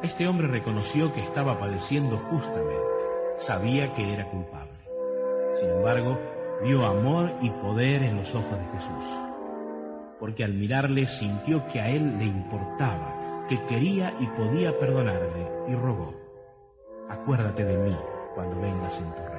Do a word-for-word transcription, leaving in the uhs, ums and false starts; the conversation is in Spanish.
Este hombre reconoció que estaba padeciendo justamente, sabía que era culpable. Sin embargo, vio amor y poder en los ojos de Jesús, porque al mirarle sintió que a él le importaba, que quería y podía perdonarle, y rogó: acuérdate de mí cuando vengas en tu reino.